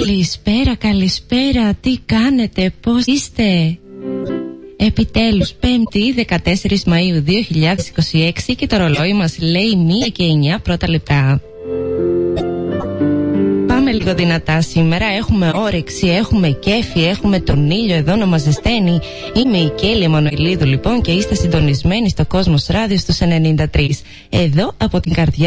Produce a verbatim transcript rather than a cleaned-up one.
Καλησπέρα, καλησπέρα, τι κάνετε, πώς είστε? Επιτέλους, Πέμπτη, δεκατέσσερις Μαΐου δύο χιλιάδες είκοσι έξι και το ρολόι μας λέει μία και εννιά πρώτα λεπτά. Πάμε λίγο δυνατά σήμερα, έχουμε όρεξη, έχουμε κέφι, έχουμε τον ήλιο εδώ να μας ζεσταίνει. Είμαι η Κέλλη Εμμανουηλίδου λοιπόν και είστε συντονισμένοι στο Κόσμος Ράδιο στους ενενήντα τρία. Εδώ από την καρδιά